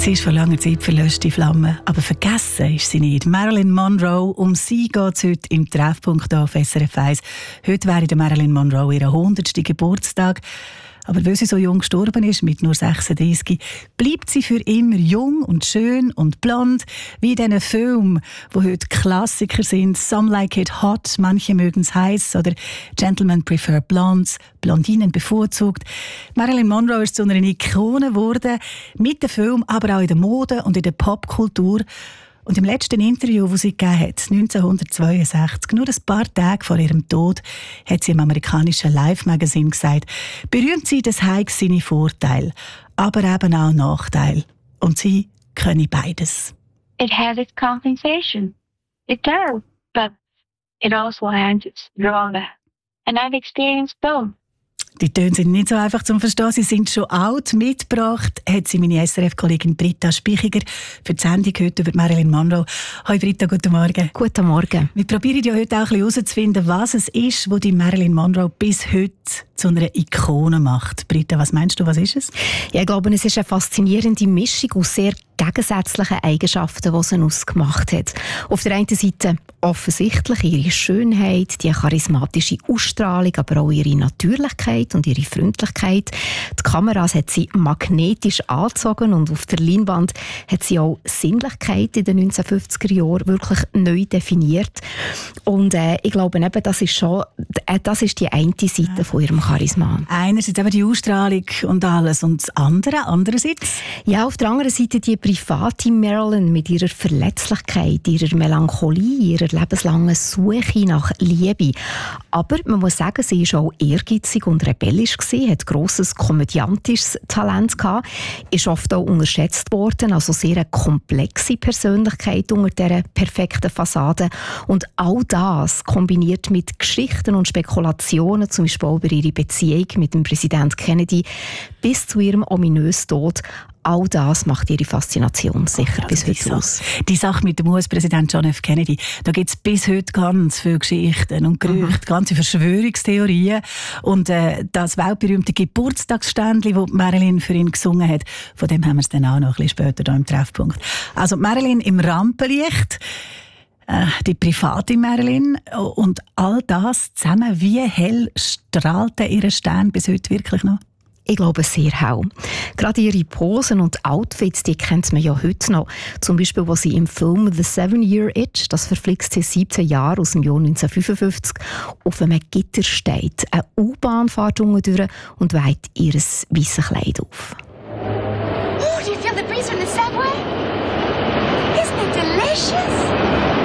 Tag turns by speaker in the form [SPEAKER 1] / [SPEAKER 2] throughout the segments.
[SPEAKER 1] Sie ist vor langer Zeit verlöscht, die Flamme, aber vergessen ist sie nicht. Marilyn Monroe, um sie geht es heute im Treffpunkt auf SRF 1. Heute wäre Marilyn Monroe ihr 100. Geburtstag. Aber weil sie so jung gestorben ist, mit nur 36, bleibt sie für immer jung und schön und blond, wie in diesen Filmen, die heute Klassiker sind. Some Like It Hot, manche mögen es heiß, oder Gentlemen Prefer Blondes, Blondinen bevorzugt. Marilyn Monroe ist zu einer Ikone geworden, mit dem Film, aber auch in der Mode und in der Popkultur. Und im letzten Interview, das sie gegeben hat, 1962, nur ein paar Tage vor ihrem Tod, hat sie im amerikanischen Life-Magazin gesagt, berühmt sie, das hat seine Vorteile, aber eben auch Nachteile. Und sie könne beides.
[SPEAKER 2] It has its compensation. It does. But it also has its drawback. And I've experienced both.
[SPEAKER 1] Die Töne sind nicht so einfach zu verstehen. Sie sind schon alt. Mitgebracht hat sie meine SRF-Kollegin Britta Spichiger für die Sendung heute über Marilyn Monroe. Hallo Britta, guten Morgen.
[SPEAKER 3] Guten Morgen.
[SPEAKER 1] Wir probieren ja heute auch ein bisschen herauszufinden, was es ist, was die Marilyn Monroe bis heute zu einer Ikone macht. Britta, was meinst du, was ist es?
[SPEAKER 3] Ja, ich glaube, es ist eine faszinierende Mischung aus sehr gegensätzlichen Eigenschaften, die sie ausgemacht hat. Auf der einen Seite offensichtlich ihre Schönheit, die charismatische Ausstrahlung, aber auch ihre Natürlichkeit und ihre Freundlichkeit. Die Kameras hat sie magnetisch angezogen und auf der Leinwand hat sie auch Sinnlichkeit in den 1950er Jahren wirklich neu definiert. Und ich glaube, eben, das ist die eine Seite von ihrem Charisma.
[SPEAKER 1] Einerseits eben die Ausstrahlung und alles und das andere, andererseits?
[SPEAKER 3] Ja, auf der anderen Seite die private Marilyn mit ihrer Verletzlichkeit, ihrer Melancholie, ihrer lebenslangen Suche nach Liebe. Aber man muss sagen, sie war auch ehrgeizig und rebellisch gewesen, hat grosses komödiantisches Talent gehabt, ist oft auch unterschätzt worden, also sehr eine komplexe Persönlichkeit unter dieser perfekten Fassade. Und all das kombiniert mit Geschichten und Spekulationen, zum Beispiel über ihre Beziehung mit dem Präsident Kennedy bis zu ihrem ominösen Tod. All das macht ihre Faszination sicher bis heute aus.
[SPEAKER 1] Die Sache mit dem US-Präsident John F. Kennedy, da gibt es bis heute ganz viele Geschichten und Gerüchte, ganze Verschwörungstheorien. Und das weltberühmte Geburtstagsständchen, das Marilyn für ihn gesungen hat, von dem haben wir es dann auch noch ein bisschen später hier im Treffpunkt. Also Marilyn im Rampenlicht, die private Marilyn und all das zusammen, wie hell strahlt ihr Stern bis heute wirklich noch?
[SPEAKER 3] Ich glaube, sehr hell. Gerade ihre Posen und Outfits, die kennt man ja heute noch. Zum Beispiel, wo sie im Film «The 7-Year Itch», das verflixte 17 Jahre aus dem Jahr 1955, auf einem Gitter steht. Eine U-Bahn fährt unten durch und weiht ihr weißes Kleid auf.
[SPEAKER 4] Oh, do you feel the breeze from the subway? Isn't it delicious?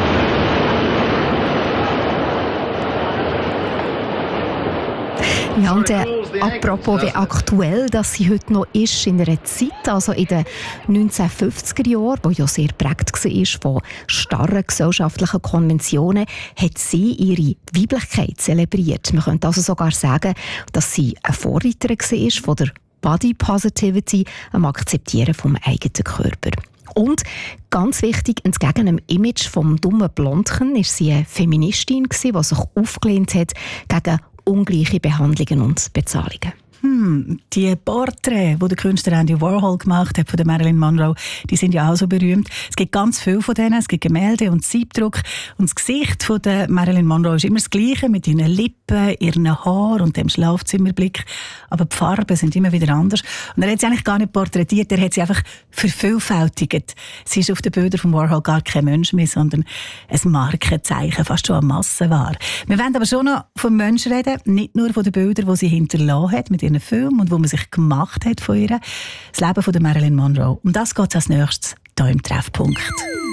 [SPEAKER 3] Ja, und apropos, wie aktuell dass sie heute noch ist in einer Zeit, also in den 1950er Jahren, die ja sehr geprägt war von starren gesellschaftlichen Konventionen, hat sie ihre Weiblichkeit zelebriert. Man könnte also sogar sagen, dass sie eine Vorreiterin war von der Body Positivity, am Akzeptieren vom eigenen Körper. Und ganz wichtig, entgegen dem Image vom dummen Blondchen, war sie eine Feministin, die sich aufgelehnt hat gegen ungleiche Behandlungen und Bezahlungen.
[SPEAKER 1] Die Porträts, die der Künstler Andy Warhol gemacht hat von der Marilyn Monroe, die sind ja auch so berühmt. Es gibt ganz viele von denen, es gibt Gemälde und Siebdruck. Und das Gesicht von der Marilyn Monroe ist immer das Gleiche, mit ihren Lippen, ihren Haaren und dem Schlafzimmerblick. Aber die Farben sind immer wieder anders. Und er hat sie eigentlich gar nicht porträtiert, er hat sie einfach vervielfältigt. Sie ist auf den Bildern von Warhol gar kein Mensch mehr, sondern ein Markenzeichen, fast schon eine Massenware. Wir wollen aber schon noch vom Menschen reden, nicht nur von den Bildern, die sie hinterlassen hat, mit ihren Film und wo man sich gemacht hat von ihr. Das Leben von der Marilyn Monroe. Um das geht es als nächstes hier im Treffpunkt.